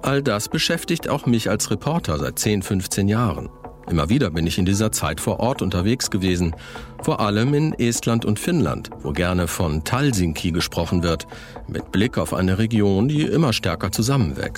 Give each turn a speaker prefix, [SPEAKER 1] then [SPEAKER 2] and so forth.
[SPEAKER 1] All das beschäftigt auch mich als Reporter seit 10, 15 Jahren. Immer wieder bin ich in dieser Zeit vor Ort unterwegs gewesen, vor allem in Estland und Finnland, wo gerne von Talsinki gesprochen wird, mit Blick auf eine Region, die immer stärker zusammenwächst.